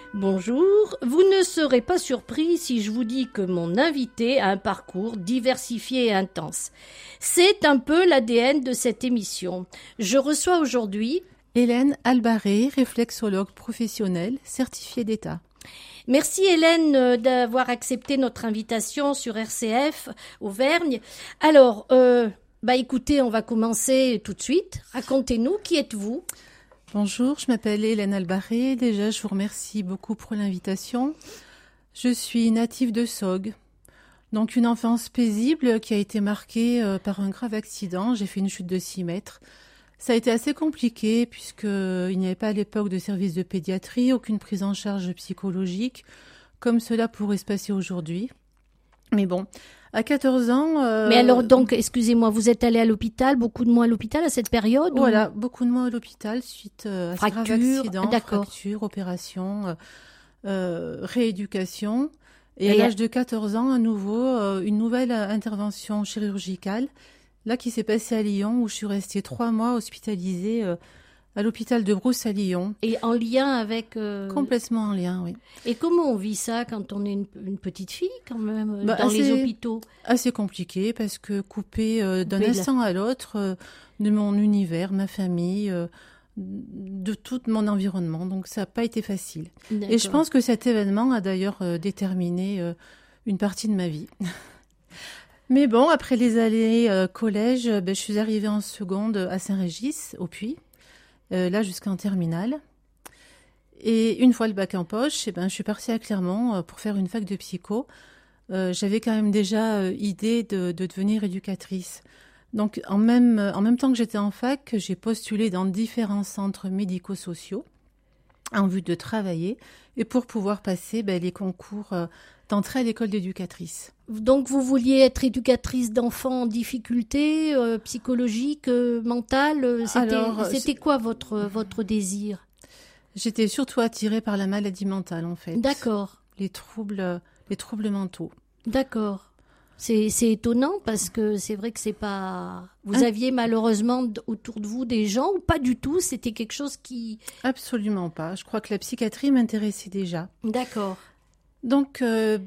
Bonjour, vous ne serez pas surpris si je vous dis que mon invité a un parcours diversifié et intense. C'est un peu l'ADN de cette émission. Je reçois aujourd'hui Hélène Albaré, réflexologue professionnelle, certifiée d'État. Merci Hélène d'avoir accepté notre invitation sur RCF Auvergne. Alors, écoutez, on va commencer tout de suite. Racontez-nous, qui êtes-vous ? Bonjour, je m'appelle Hélène Albaré. Déjà, je vous remercie beaucoup pour l'invitation. Je suis native de Saugues. Donc, une enfance paisible qui a été marquée par un grave accident. J'ai fait une chute de 6 mètres. Ça a été assez compliqué puisqu'il n'y avait pas à l'époque de service de pédiatrie, aucune prise en charge psychologique, comme cela pourrait se passer aujourd'hui. Mais bon, à 14 ans... Mais alors donc, excusez-moi, vous êtes allé à l'hôpital, beaucoup de mois à l'hôpital à cette période ? Voilà, beaucoup de mois à l'hôpital suite à ce grave accident, d'accord. Fracture, opération, rééducation. Et à l'âge de 14 ans, à nouveau, une nouvelle intervention chirurgicale. Là, qui s'est passé à Lyon, où je suis restée 3 mois hospitalisée à l'hôpital de Brousse à Lyon. Et en lien avec... Complètement en lien, oui. Et comment on vit ça quand on est une petite fille, quand même, dans les hôpitaux ? Assez compliqué, parce que coupée d'un instant à l'autre de mon univers, ma famille, de tout mon environnement. Donc, ça n'a pas été facile. D'accord. Et je pense que cet événement a d'ailleurs déterminé une partie de ma vie. Mais bon, après les années collège, je suis arrivée en seconde à Saint-Régis, au Puy, là jusqu'en terminale. Et une fois le bac en poche, je suis partie à Clermont pour faire une fac de psycho. J'avais quand même déjà idée de devenir éducatrice. Donc en même temps que j'étais en fac, j'ai postulé dans différents centres médico-sociaux en vue de travailler et pour pouvoir passer les concours d'entrée à l'école d'éducatrice. Donc vous vouliez être éducatrice d'enfants en difficulté psychologique, mentale. C'était quoi votre désir ? J'étais surtout attirée par la maladie mentale, en fait. D'accord. Les troubles mentaux. D'accord. C'est étonnant parce que c'est vrai que c'est pas... Vous aviez malheureusement autour de vous des gens ou pas du tout ? C'était quelque chose qui... Absolument pas. Je crois que la psychiatrie m'intéressait déjà. D'accord. Donc,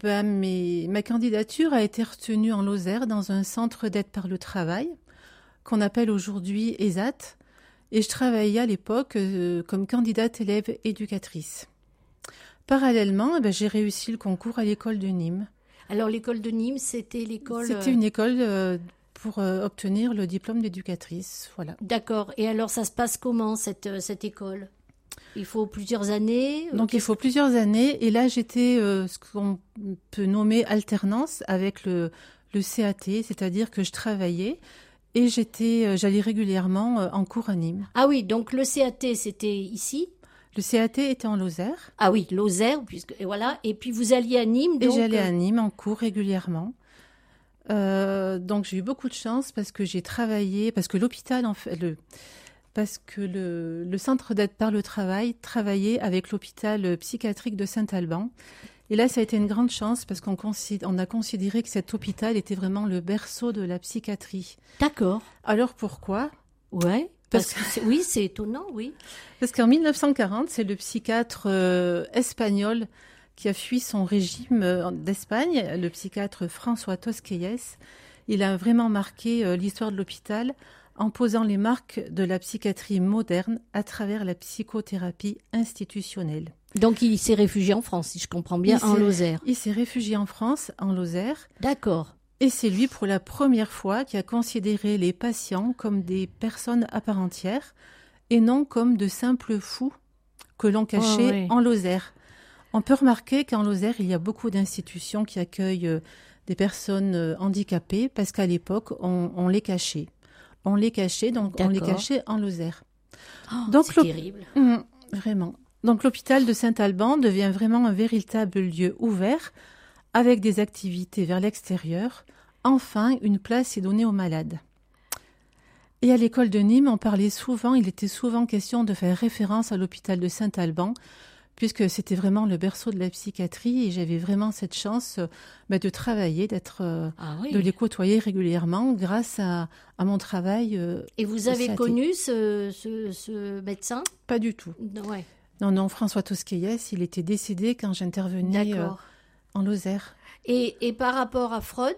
ma candidature a été retenue en Lozère dans un centre d'aide par le travail qu'on appelle aujourd'hui ESAT. Et je travaillais à l'époque comme candidate élève éducatrice. Parallèlement, j'ai réussi le concours à l'école de Nîmes. Alors l'école de Nîmes, c'était l'école... C'était une école pour obtenir le diplôme d'éducatrice, voilà. D'accord. Et alors ça se passe comment cette école ? Il faut plusieurs années. Donc il faut plusieurs années. Et là j'étais ce qu'on peut nommer alternance avec le CAT, c'est-à-dire que je travaillais. Et j'allais régulièrement en cours à Nîmes. Ah oui, donc le CAT, c'était ici ? Le CAT était en Lozère. Ah oui, Lozère, et voilà. Et puis vous alliez à Nîmes. Et j'allais à Nîmes en cours régulièrement. Donc j'ai eu beaucoup de chance parce que j'ai travaillé, parce que l'hôpital, le centre d'aide par le travail travaillait avec l'hôpital psychiatrique de Saint-Alban. Et là, ça a été une grande chance parce qu'on a considéré que cet hôpital était vraiment le berceau de la psychiatrie. D'accord. Alors pourquoi ? Ouais. Oui, c'est étonnant, oui. Parce qu'en 1940, c'est le psychiatre espagnol qui a fui son régime d'Espagne, le psychiatre François Tosquelles. Il a vraiment marqué l'histoire de l'hôpital en posant les marques de la psychiatrie moderne à travers la psychothérapie institutionnelle. Donc il s'est réfugié en France, si je comprends bien, en Lozère. Il s'est réfugié en France, en Lozère. D'accord. Et c'est lui, pour la première fois, qui a considéré les patients comme des personnes à part entière et non comme de simples fous que l'on cachait en Lozère. On peut remarquer qu'en Lozère, il y a beaucoup d'institutions qui accueillent des personnes handicapées parce qu'à l'époque, on les cachait. On les cachait, donc on les cachait en Lozère. Donc, c'est terrible. Vraiment. Donc l'hôpital de Saint-Alban devient vraiment un véritable lieu ouvert avec des activités vers l'extérieur. Enfin, une place est donnée aux malades. Et à l'école de Nîmes, il était souvent question de faire référence à l'hôpital de Saint-Alban, puisque c'était vraiment le berceau de la psychiatrie et j'avais vraiment cette chance de travailler, de les côtoyer régulièrement grâce à mon travail. Et vous avez connu ce médecin ? Pas du tout. Ouais. Non, François Tosquelles, il était décédé quand j'intervenais en Lozère. Et par rapport à Freud,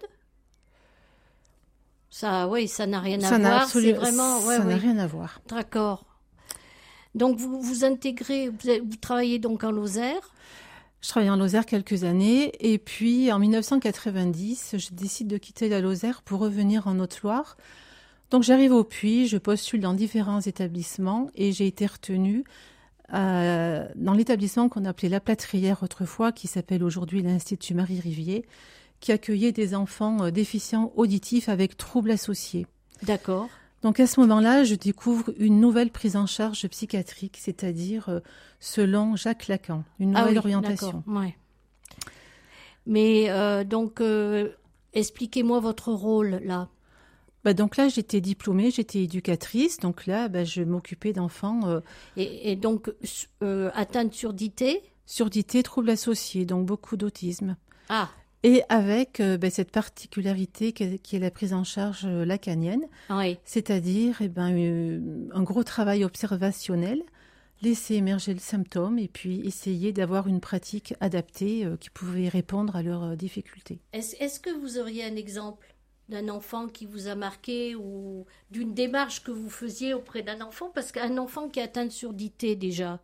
ça, oui, ça n'a rien à voir. C'est vraiment, ça n'a rien à voir. D'accord. Donc vous intégrez, vous travaillez donc en Lozère. Je travaillais en Lozère quelques années et puis en 1990, je décide de quitter la Lozère pour revenir en Haute-Loire. Donc j'arrive au Puy, je postule dans différents établissements et j'ai été retenue dans l'établissement qu'on appelait La Plâtrière autrefois, qui s'appelle aujourd'hui l'Institut Marie-Rivier, qui accueillait des enfants déficients auditifs avec troubles associés. D'accord. Donc à ce moment-là, je découvre une nouvelle prise en charge psychiatrique, c'est-à-dire selon Jacques Lacan, une nouvelle orientation. Ouais. Mais donc, expliquez-moi votre rôle là. Donc là, j'étais diplômée, j'étais éducatrice, donc là, je m'occupais d'enfants. Et donc, atteinte de surdité ? Surdité, troubles associés, donc beaucoup d'autisme. Ah. Et avec cette particularité qui est la prise en charge lacanienne, oui. C'est-à-dire un gros travail observationnel, laisser émerger le symptôme et puis essayer d'avoir une pratique adaptée qui pouvait répondre à leurs difficultés. Est-ce que vous auriez un exemple d'un enfant qui vous a marqué ou d'une démarche que vous faisiez auprès d'un enfant? Parce qu'un enfant qui est atteint de surdité déjà,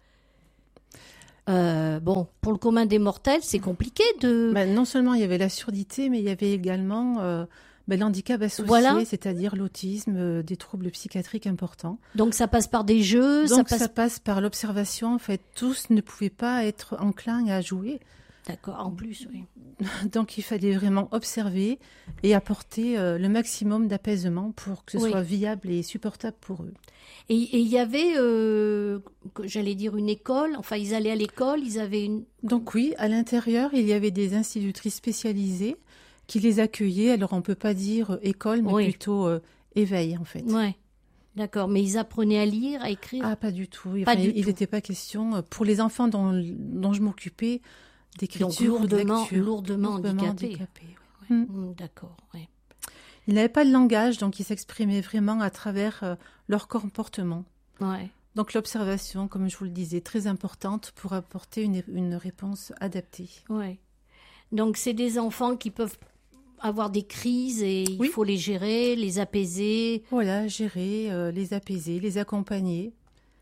pour le commun des mortels, c'est compliqué de... non seulement il y avait la surdité, mais il y avait également l'handicap associé, c'est-à-dire l'autisme, des troubles psychiatriques importants. Donc ça passe par des jeux? Ça passe par l'observation. En fait, tous ne pouvaient pas être enclins à jouer. D'accord, en plus, oui. Donc il fallait vraiment observer et apporter le maximum d'apaisement pour que ce soit viable et supportable pour eux. Et il y avait, j'allais dire, une école, enfin ils allaient à l'école, ils avaient une... Donc oui, à l'intérieur, il y avait des institutrices spécialisées qui les accueillaient. Alors on ne peut pas dire école, mais plutôt éveil en fait. Oui, d'accord, mais ils apprenaient à lire, à écrire? Ah, pas du tout. Il n'était pas question, pour les enfants dont je m'occupais, d'écriture ou de lecture. Lourdement handicapés. D'accord, oui. Ils n'avaient pas de langage, donc ils s'exprimaient vraiment à travers leur comportement. Ouais. Donc l'observation, comme je vous le disais, très importante pour apporter une réponse adaptée. Ouais. Donc c'est des enfants qui peuvent avoir des crises et il faut les gérer, les apaiser. Voilà, gérer, les apaiser, les accompagner.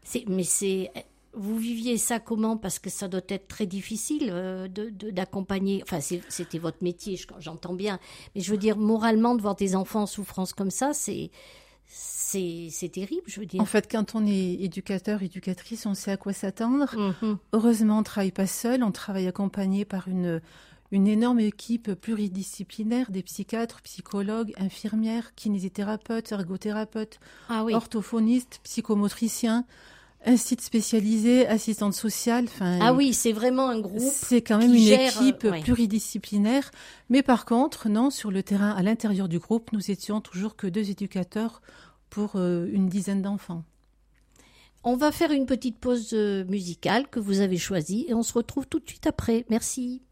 Vous viviez ça comment? Parce que ça doit être très difficile d'accompagner. Enfin, c'était votre métier, j'entends bien. Mais je veux dire, moralement, de voir des enfants en souffrance comme ça, c'est terrible, je veux dire. En fait, quand on est éducateur, éducatrice, on sait à quoi s'attendre. Mm-hmm. Heureusement, on ne travaille pas seul, on travaille accompagné par une énorme équipe pluridisciplinaire, des psychiatres, psychologues, infirmières, kinésithérapeutes, ergothérapeutes, orthophonistes, psychomotriciens, un site spécialisé, assistante sociale. C'est vraiment un groupe. C'est quand même une équipe pluridisciplinaire. Mais par contre, non, sur le terrain, à l'intérieur du groupe, nous étions toujours que 2 éducateurs pour une dizaine d'enfants. On va faire une petite pause musicale que vous avez choisie et on se retrouve tout de suite après. Merci.